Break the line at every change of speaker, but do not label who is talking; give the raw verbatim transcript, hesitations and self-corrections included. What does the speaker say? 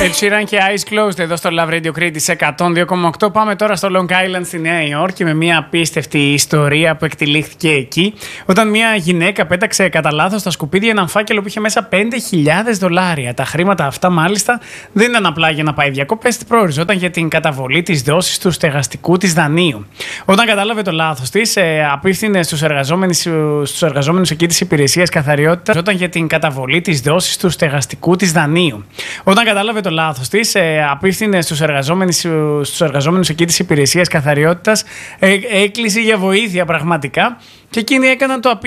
Ed Sheeran και Eyes Closed εδώ στο Love Radio Crete εκατόν δύο κόμμα οκτώ. Πάμε τώρα στο Long Island στη Νέα Υόρκη με μια απίστευτη ιστορία που εκτελήχθηκε εκεί. Όταν μια γυναίκα πέταξε κατά λάθος στα σκουπίδια έναν φάκελο που είχε μέσα πέντε χιλιάδες δολάρια. Τα χρήματα αυτά μάλιστα δεν ήταν απλά για να πάει διακοπές, προοριζόταν για την καταβολή της δόσης του στεγαστικού της δανείου. Όταν κατάλαβε το λάθος της, ε, απίφθινε στους εργαζόμενους, στους εργαζόμενους εκεί της υπηρεσίας καθαριότητας όταν για την καταβολή της δόσης του στεγαστικού της δανείου. Όταν κατάλαβε το λάθος της, ε, απίφθινε στους εργαζόμενους, στους εργαζόμενους εκεί της υπηρεσίας καθαριότητας, ε, έκλεισε για βοήθεια πραγματικά και εκείνοι έκαναν το απίστευτο.